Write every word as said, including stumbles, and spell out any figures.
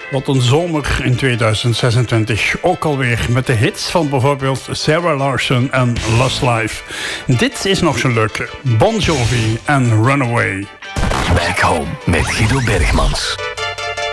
Wat een zomer in tweeduizend zesentwintig. Ook alweer met de hits van bijvoorbeeld Sarah Larson en Lost Life. Dit is nog zo'n leuke. Bon Jovi en Runaway. Back Home met Guido Bergmans.